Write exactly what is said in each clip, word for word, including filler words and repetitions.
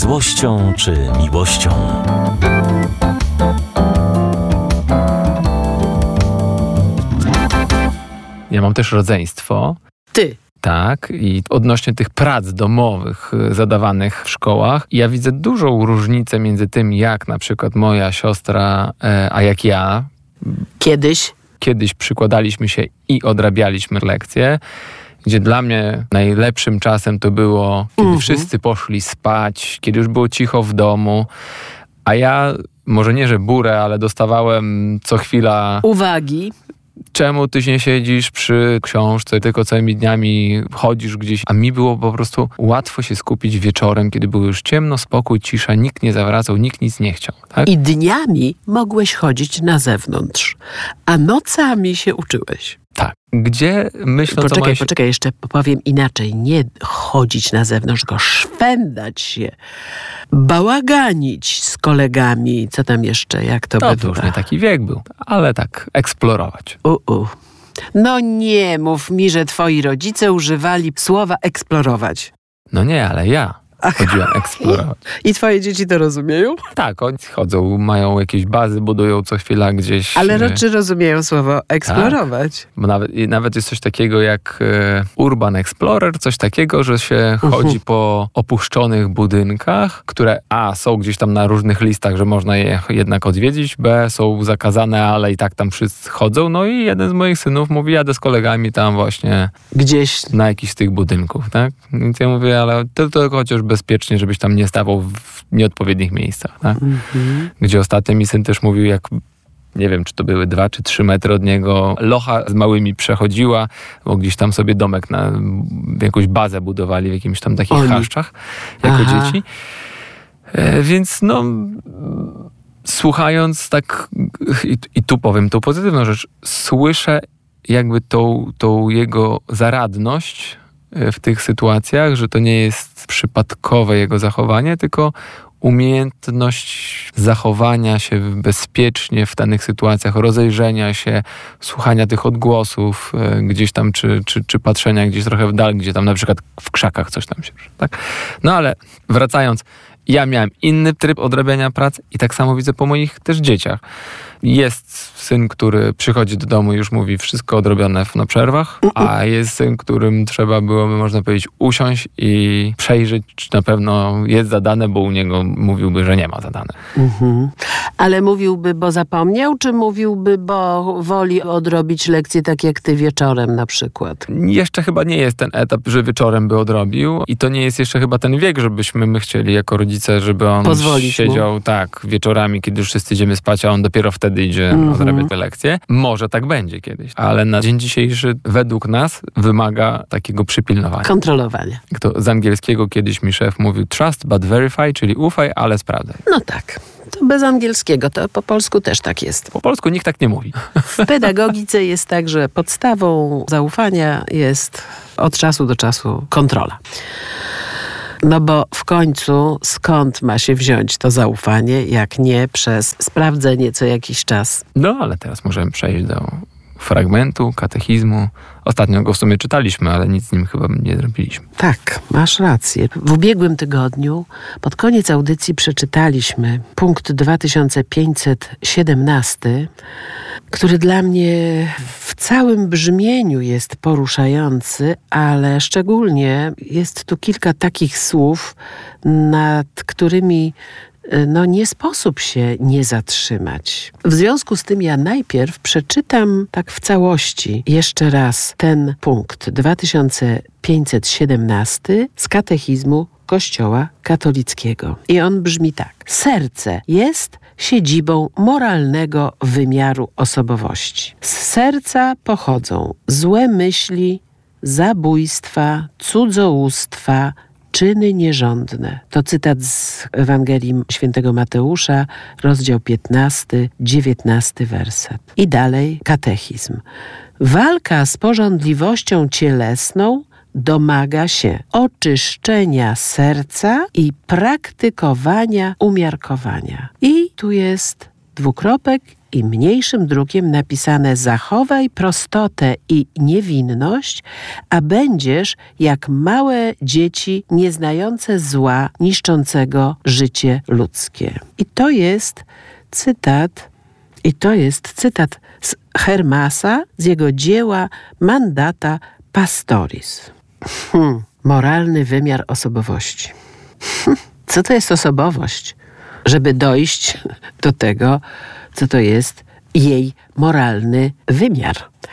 złością czy miłością. Ja mam też rodzeństwo. Ty. Tak, i odnośnie tych prac domowych zadawanych w szkołach, ja widzę dużą różnicę między tym, jak na przykład moja siostra, a jak ja. Kiedyś. Kiedyś przykładaliśmy się i odrabialiśmy lekcje, gdzie dla mnie najlepszym czasem to było, kiedy mhm. wszyscy poszli spać, kiedy już było cicho w domu, a ja, może nie, że burę, ale dostawałem co chwila uwagi. Czemu ty nie siedzisz przy książce, tylko całymi dniami chodzisz gdzieś? A mi było po prostu łatwo się skupić wieczorem, kiedy było już ciemno, spokój, cisza, nikt nie zawracał, nikt nic nie chciał. Tak? I dniami mogłeś chodzić na zewnątrz, a nocami się uczyłeś. Tak. Gdzie myśląc Poczekaj, o mojej... poczekaj, jeszcze powiem inaczej. Nie chodzić na zewnątrz, tylko szwendać się, bałaganić z kolegami. Co tam jeszcze, jak to No, bywa? to już nie taki wiek był, ale tak eksplorować. U-u. No nie mów mi, że twoi rodzice używali słowa eksplorować. No nie, ale ja chodziłem eksplorować. I twoje dzieci to rozumieją? Tak, oni chodzą, mają jakieś bazy, budują co chwila gdzieś. Ale raczej rozumieją słowo eksplorować. Tak, bo nawet, nawet jest coś takiego jak e, Urban Explorer, coś takiego, że się uh-huh. chodzi po opuszczonych budynkach, które a, są gdzieś tam na różnych listach, że można je jednak odwiedzić, b, są zakazane, ale i tak tam wszyscy chodzą. No i jeden z moich synów mówi, jadę z kolegami tam właśnie gdzieś na jakiś z tych budynków, tak? Więc ja mówię, ale to tylko chociaż bezpiecznie, żebyś tam nie stawał w nieodpowiednich miejscach, tak? Mm-hmm. Gdzie ostatnio mi syn też mówił, jak nie wiem, czy to były dwa czy trzy metry od niego, locha z małymi przechodziła, bo gdzieś tam sobie domek na jakąś bazę budowali w jakimś tam takich Oni. chaszczach jako Aha. dzieci. E, więc no słuchając tak i, i tu powiem tą pozytywną rzecz, słyszę jakby tą, tą jego zaradność w tych sytuacjach, że to nie jest przypadkowe jego zachowanie, tylko umiejętność zachowania się bezpiecznie w danych sytuacjach, rozejrzenia się, słuchania tych odgłosów gdzieś tam, czy, czy, czy patrzenia gdzieś trochę w dal, gdzie tam na przykład w krzakach coś tam się... Tak? No ale wracając, ja miałem inny tryb odrabiania pracy i tak samo widzę po moich też dzieciach. Jest syn, który przychodzi do domu i już mówi wszystko odrobione na przerwach, a jest syn, którym trzeba byłoby, można powiedzieć, usiąść i przejrzeć, czy na pewno jest zadane, bo u niego mówiłby, że nie ma zadane. Mhm. Ale mówiłby, bo zapomniał, czy mówiłby, bo woli odrobić lekcje tak jak ty wieczorem na przykład? Jeszcze chyba nie jest ten etap, że wieczorem by odrobił i to nie jest jeszcze chyba ten wiek, żebyśmy my chcieli jako rodzice, żeby on pozwolić siedział mu. tak wieczorami, kiedy już wszyscy idziemy spać, a on dopiero wtedy idzie mm-hmm. odrabiać te lekcje. Może tak będzie kiedyś, ale na dzień dzisiejszy według nas wymaga takiego przypilnowania. Kontrolowania. To z angielskiego kiedyś mi szef mówił trust but verify, czyli ufaj, ale sprawdzaj. No tak. To bez angielskiego, to po polsku też tak jest. Po polsku nikt tak nie mówi. W pedagogice jest tak, że podstawą zaufania jest od czasu do czasu kontrola. No bo w końcu skąd ma się wziąć to zaufanie, jak nie przez sprawdzenie co jakiś czas? No, ale teraz możemy przejść do fragmentu, katechizmu. Ostatnio go w sumie czytaliśmy, ale nic z nim chyba nie zrobiliśmy. Tak, masz rację. W ubiegłym tygodniu, pod koniec audycji przeczytaliśmy punkt dwa tysiące pięćset siedemnaście, który dla mnie w całym brzmieniu jest poruszający, ale szczególnie jest tu kilka takich słów, nad którymi no nie sposób się nie zatrzymać. W związku z tym ja najpierw przeczytam tak w całości jeszcze raz ten punkt dwa tysiące pięćset siedemnaście z katechizmu Kościoła katolickiego. I on brzmi tak. Serce jest siedzibą moralnego wymiaru osobowości. Z serca pochodzą złe myśli, zabójstwa, cudzołóstwa, czyny nierządne. To cytat z Ewangelii Świętego Mateusza, rozdział piętnasty, dziewiętnasty werset. I dalej katechizm. Walka z pożądliwością cielesną domaga się oczyszczenia serca i praktykowania umiarkowania. I tu jest dwukropek i mniejszym drukiem napisane: zachowaj prostotę i niewinność, a będziesz jak małe dzieci nieznające zła, niszczącego życie ludzkie. I to jest cytat, i to jest cytat z Hermasa, z jego dzieła Mandata Pastoris. Hmm, moralny wymiar osobowości. Co to jest osobowość? Żeby dojść do tego, co to jest jej moralny wymiar.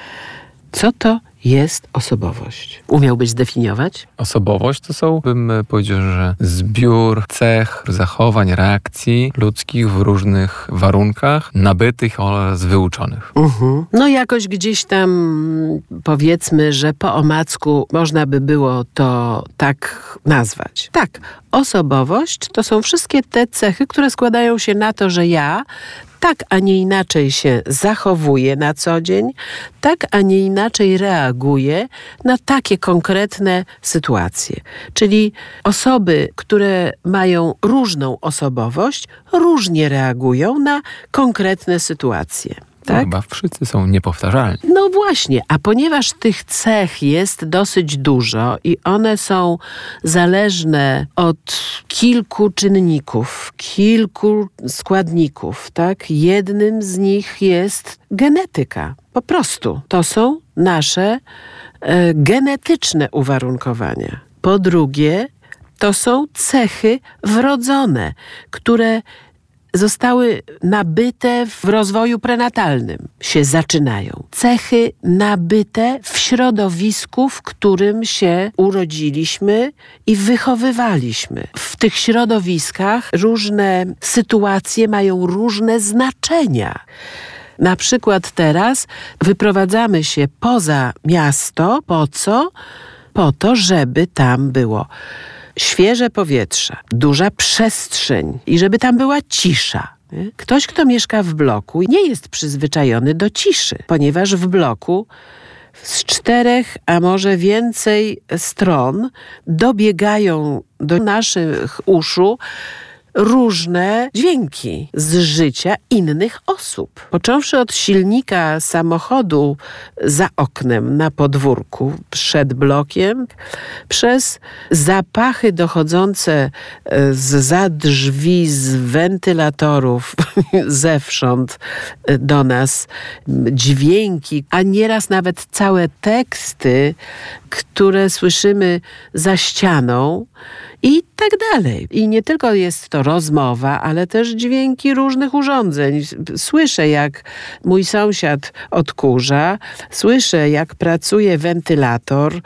Co to jest osobowość? Umiałbyś zdefiniować? Osobowość to są, bym powiedział, że zbiór cech, zachowań, reakcji ludzkich w różnych warunkach, nabytych oraz wyuczonych. Uh-huh. No jakoś gdzieś tam powiedzmy, że po omacku można by było to tak nazwać. Tak, osobowość to są wszystkie te cechy, które składają się na to, że ja tak, a nie inaczej się zachowuję na co dzień, tak, a nie inaczej reaguję na takie konkretne sytuacje. Czyli osoby, które mają różną osobowość, różnie reagują na konkretne sytuacje. Tak? No, chyba wszyscy są niepowtarzalni. No właśnie, a ponieważ tych cech jest dosyć dużo i one są zależne od kilku czynników, kilku składników, tak? Jednym z nich jest genetyka. Po prostu. To są nasze e, genetyczne uwarunkowania. Po drugie, to są cechy wrodzone, które zostały nabyte w rozwoju prenatalnym, się zaczynają. Cechy nabyte w środowisku, w którym się urodziliśmy i wychowywaliśmy. W tych środowiskach różne sytuacje mają różne znaczenia. Na przykład teraz wyprowadzamy się poza miasto. Po co? Po to, żeby tam było świeże powietrze, duża przestrzeń i żeby tam była cisza. Ktoś, kto mieszka w bloku, nie jest przyzwyczajony do ciszy, ponieważ w bloku z czterech, a może więcej stron dobiegają do naszych uszu różne dźwięki z życia innych osób. Począwszy od silnika samochodu za oknem na podwórku przed blokiem, przez zapachy dochodzące zza drzwi, z wentylatorów zewsząd do nas, dźwięki, a nieraz nawet całe teksty, które słyszymy za ścianą i tak dalej. I nie tylko jest to rozmowa, ale też dźwięki różnych urządzeń. Słyszę, jak mój sąsiad odkurza, słyszę, jak pracuje wentylator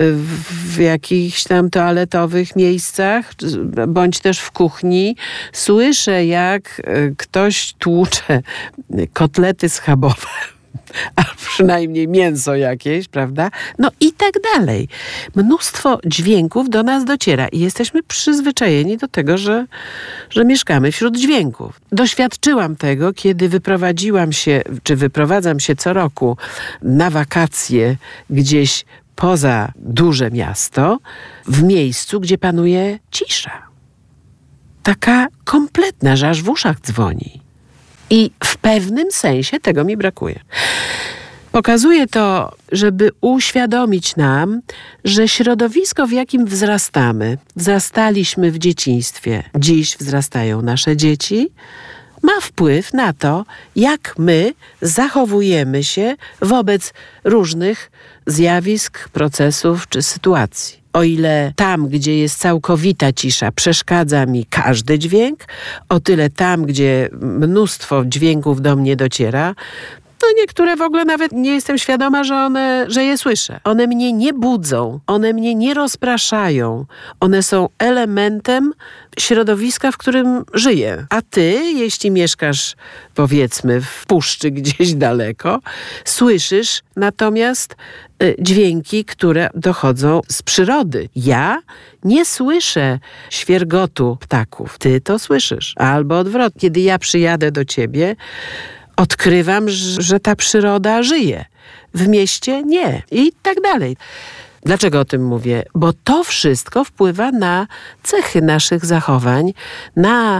w jakichś tam toaletowych miejscach, bądź też w kuchni. Słyszę, jak ktoś tłucze kotlety schabowe, a przynajmniej mięso jakieś, prawda? No i tak dalej. Mnóstwo dźwięków do nas dociera i jesteśmy przyzwyczajeni do tego, że, że mieszkamy wśród dźwięków. Doświadczyłam tego, kiedy wyprowadziłam się, czy wyprowadzam się co roku na wakacje gdzieś poza duże miasto, w miejscu, gdzie panuje cisza. Taka kompletna, że aż w uszach dzwoni. I w pewnym sensie tego mi brakuje. Pokazuje to, żeby uświadomić nam, że środowisko, w jakim wzrastamy, wzrastaliśmy w dzieciństwie, dziś wzrastają nasze dzieci, ma wpływ na to, jak my zachowujemy się wobec różnych zjawisk, procesów czy sytuacji. O ile tam, gdzie jest całkowita cisza, przeszkadza mi każdy dźwięk, o tyle tam, gdzie mnóstwo dźwięków do mnie dociera, to niektóre w ogóle nawet nie jestem świadoma, że one, że je słyszę. One mnie nie budzą, one mnie nie rozpraszają. One są elementem środowiska, w którym żyję. A ty, jeśli mieszkasz, powiedzmy, w puszczy gdzieś daleko, słyszysz natomiast y, dźwięki, które dochodzą z przyrody. Ja nie słyszę świergotu ptaków. Ty to słyszysz. Albo odwrotnie. Kiedy ja przyjadę do ciebie, odkrywam, że ta przyroda żyje. W mieście nie. I tak dalej. Dlaczego o tym mówię? Bo to wszystko wpływa na cechy naszych zachowań, na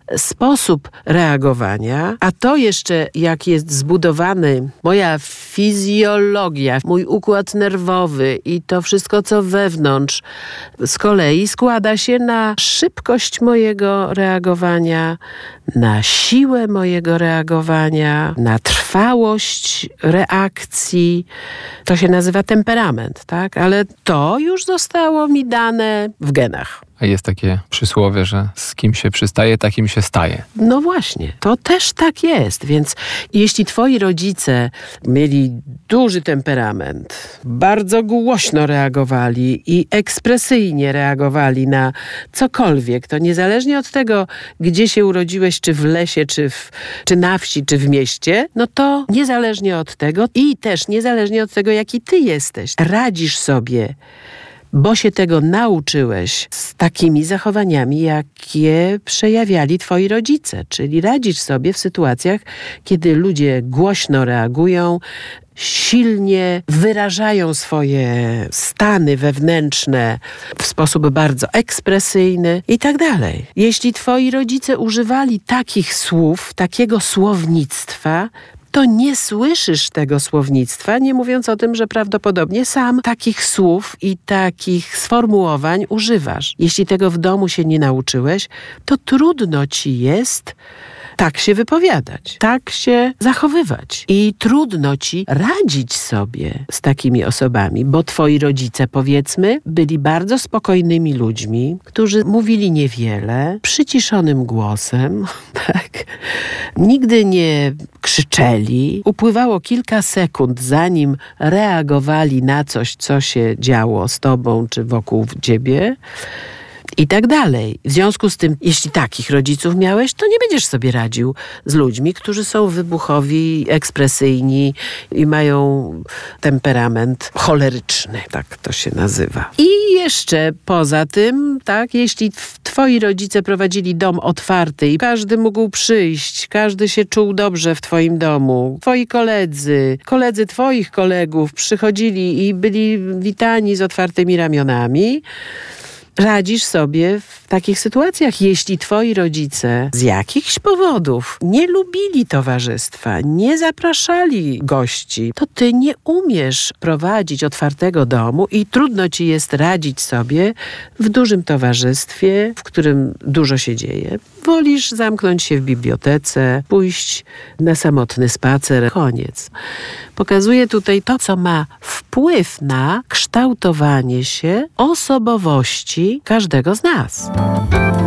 sposób reagowania, a to jeszcze jak jest zbudowany moja fizjologia, mój układ nerwowy i to wszystko, co wewnątrz, z kolei składa się na szybkość mojego reagowania, na siłę mojego reagowania, na trwałość reakcji. To się nazywa temperament, tak? Ale to już zostało mi dane w genach. A jest takie przysłowie, że z kim się przystaje, takim się staje. No właśnie, to też tak jest, więc jeśli twoi rodzice mieli duży temperament, bardzo głośno reagowali i ekspresyjnie reagowali na cokolwiek, to niezależnie od tego, gdzie się urodziłeś, czy w lesie, czy, w, czy na wsi, czy w mieście, no to niezależnie od tego i też niezależnie od tego, jaki ty jesteś, radzisz sobie, bo się tego nauczyłeś z takimi zachowaniami, jakie przejawiali twoi rodzice. Czyli radzisz sobie w sytuacjach, kiedy ludzie głośno reagują, silnie wyrażają swoje stany wewnętrzne w sposób bardzo ekspresyjny i tak dalej. Jeśli twoi rodzice używali takich słów, takiego słownictwa, to nie słyszysz tego słownictwa, nie mówiąc o tym, że prawdopodobnie sam takich słów i takich sformułowań używasz. Jeśli tego w domu się nie nauczyłeś, to trudno ci jest tak się wypowiadać, tak się zachowywać. I trudno ci radzić sobie z takimi osobami, bo twoi rodzice, powiedzmy, byli bardzo spokojnymi ludźmi, którzy mówili niewiele, przyciszonym głosem, tak. Nigdy nie krzyczeli. Upływało kilka sekund, zanim reagowali na coś, co się działo z tobą czy wokół ciebie. I tak dalej. W związku z tym, jeśli takich rodziców miałeś, to nie będziesz sobie radził z ludźmi, którzy są wybuchowi, ekspresyjni i mają temperament choleryczny, tak to się nazywa. I jeszcze poza tym, tak, jeśli twoi rodzice prowadzili dom otwarty i każdy mógł przyjść, każdy się czuł dobrze w twoim domu, twoi koledzy, koledzy twoich kolegów przychodzili i byli witani z otwartymi ramionami, radzisz sobie w takich sytuacjach. Jeśli twoi rodzice z jakichś powodów nie lubili towarzystwa, nie zapraszali gości, to ty nie umiesz prowadzić otwartego domu i trudno ci jest radzić sobie w dużym towarzystwie, w którym dużo się dzieje. Wolisz zamknąć się w bibliotece, pójść na samotny spacer. Koniec. Pokazuję tutaj to, co ma wpływ na kształtowanie się osobowości każdego z nas.